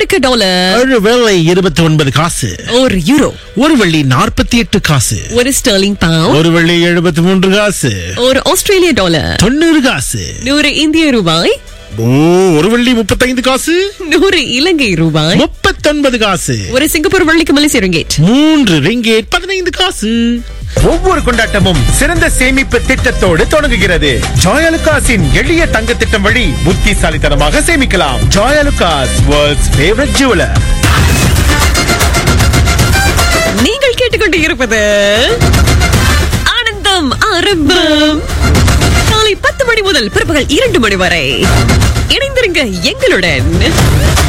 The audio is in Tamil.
அமெரிக்க டாலர் ஒரு வெள்ளை 29 காசு. ஒரு யூரோ ஒரு வெள்ளி 48 காசு. ஒரு ஸ்டெர்லிங் பவுண்ட் ஒரு வெள்ளி 73 காசு. ஒரு ஆஸ்திரேலிய டாலர் 90 காசு. 100 இந்திய ரூபாய். ஒரு வெள்ளி 35 காசு. 100 இலங்கை ரூபாய் 39 காசு. ஒரு சிங்கப்பூர் வெள்ளிக்கு மலேசிய ரிங்கேட் 3 ரிங்கேட் 15 காசு. ஒவ்வொரு கொண்டாட்டமும் சிறந்த சேமிப்பு திட்டத்தோடு தொடங்குகிறது. ஜாயலுகாஸின் எளிய தங்க திட்டம் வழி புத்திசாலித்தனமாக சேமிக்கலாம். Joyalukkas, world's favourite jeweller. நீங்கள் கேட்டுக்கொண்டு இருப்பது ஆனந்தம் ஆரம்பம். காலை 10 மணி முதல் பிற்பகல் 2 மணி வரை இணைந்திருங்க எங்களுடன்.